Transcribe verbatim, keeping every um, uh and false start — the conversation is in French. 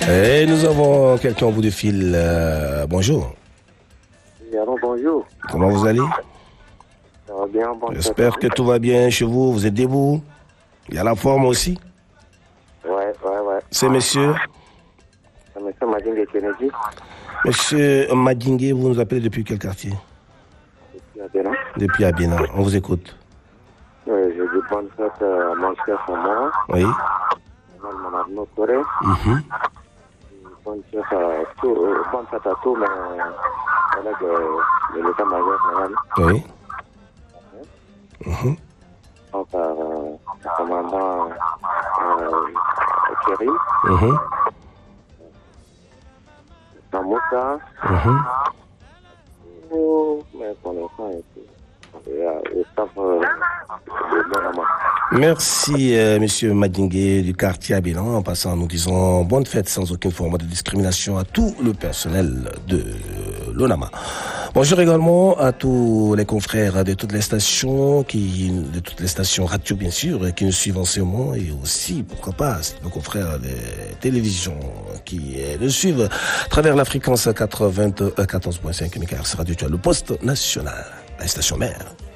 Et nous avons quelqu'un au bout du fil. Euh, bonjour. Oui, alors bonjour. Comment vous allez? Ça va bien, bon. J'espère que tout va bien chez vous. Vous êtes debout? Il y a la forme aussi? Ouais, ouais, ouais. C'est monsieur? C'est monsieur Madingue Kennedy. Monsieur Madingue, vous nous appelez depuis quel quartier? Depuis Abénan. Depuis Abénan. On vous écoute. Oui, je dis bonne fête à mon cher Samoa. Oui. Mon Arnaud Touré. Mm-hmm. Bonne fête à tout, euh, bonne fête à tous, mais avec euh, l'état-major général. Oui. Mm-hmm. Donc, euh, le commandant euh, Kéry. Mm-hmm. Samoussa. Mm-hmm. Oh, mes connaissances et tout. Et, euh, et staff euh, de Lonama. Merci, euh, monsieur Madingue du quartier Abénan. En passant, nous disons bonne fête sans aucune forme de discrimination à tout le personnel de l'Onama. Bonjour également à tous les confrères de toutes les stations, qui, de toutes les stations radio bien sûr, qui nous suivent en ce moment, et aussi, pourquoi pas, nos confrères des télévisions qui nous suivent à travers la fréquence quatre-vingt-quatorze virgule cinq mégahertz Radio, le poste national, la station mère.